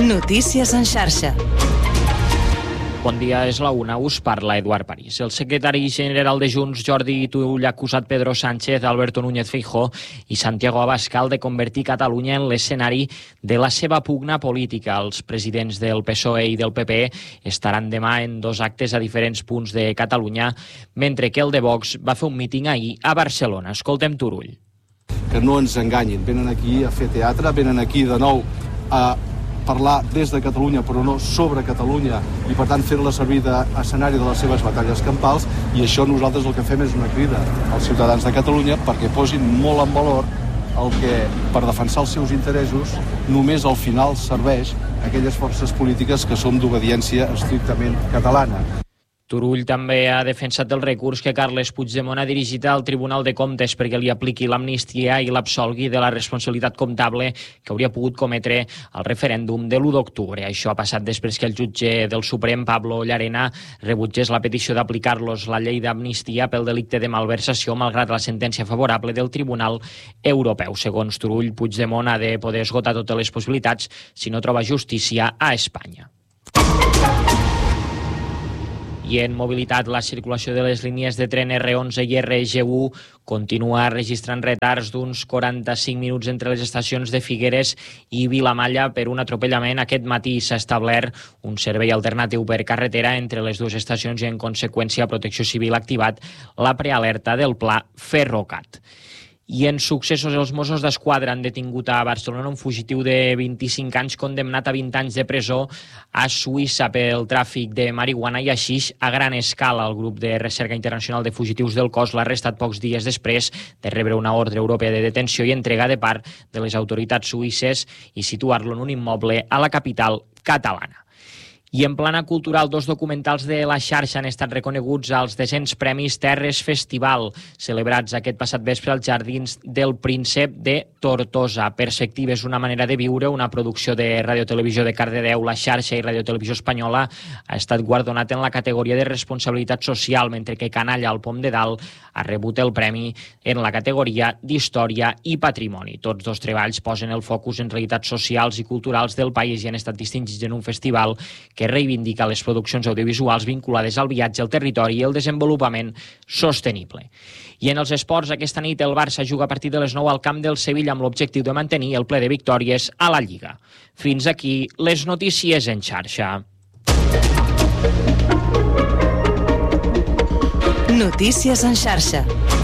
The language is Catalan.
Notícies en xarxa. Bon dia, és la una, us parla Eduard París. El secretari general de Junts, Jordi Turull, ha acusat Pedro Sánchez, Alberto Núñez Feijóo i Santiago Abascal de convertir Catalunya en l'escenari de la seva pugna política. Els presidents del PSOE i del PP estaran demà en dos actes a diferents punts de Catalunya, mentre que el de Vox va fer un míting ahir a Barcelona. Escoltem Turull. Que no ens enganyin, venen aquí a fer teatre, venen aquí de nou a parlar des de Catalunya, però no sobre Catalunya, i per tant fer-la servir d'escenari de les seves batalles campals, i això nosaltres el que fem és una crida als ciutadans de Catalunya perquè posin molt en valor el que, per defensar els seus interessos, només al final serveix a aquelles forces polítiques que som d'obediència estrictament catalana. Turull també ha defensat el recurs que Carles Puigdemont ha dirigit al Tribunal de Comptes perquè li apliqui l'amnistia i l'absolgui de la responsabilitat comptable que hauria pogut cometre al referèndum de l'1 d'octubre. Això ha passat després que el jutge del Suprem, Pablo Llarena, rebutgés la petició d'aplicar-los la llei d'amnistia pel delicte de malversació, malgrat la sentència favorable del Tribunal Europeu. Segons Turull, Puigdemont ha de poder esgotar totes les possibilitats si no troba justícia a Espanya. I en mobilitat, la circulació de les línies de tren R11 i RG1 continua registrant retards d'uns 45 minuts entre les estacions de Figueres i Vilamalla per un atropellament. Aquest matí s'ha establert un servei alternatiu per carretera entre les dues estacions i, en conseqüència, Protecció Civil ha activat la prealerta del pla Ferrocat. I en successos, els Mossos d'Esquadra han detingut a Barcelona un fugitiu de 25 anys condemnat a 20 anys de presó a Suïssa pel tràfic de marihuana i haixix a gran escala. El grup de recerca internacional de fugitius del cos l'ha arrestat pocs dies després de rebre una ordre europea de detenció i entrega de part de les autoritats suïsses i situar-lo en un immoble a la capital catalana. I en plana cultural, dos documentals de la xarxa han estat reconeguts als 200 Premis Terres Festival, celebrats aquest passat vespre als Jardins del Príncep de Tortosa. Perspectives, una manera de viure, una producció de Radiotelevisió de Cardedeu, la xarxa i Radiotelevisió Espanyola, ha estat guardonat en la categoria de responsabilitat social, mentre que Canalla, al Pom de Dalt, ha rebut el premi en la categoria d'Història i Patrimoni. Tots dos treballs posen el focus en realitats socials i culturals del país i han estat distingits en un festival que reivindica les produccions audiovisuals vinculades al viatge al territori i el desenvolupament sostenible. I en els esports, aquesta nit el Barça juga a partir de les 9 al camp del Sevilla amb l'objectiu de mantenir el ple de victòries a la Lliga. Fins aquí les notícies en xarxa. Notícies en xarxa.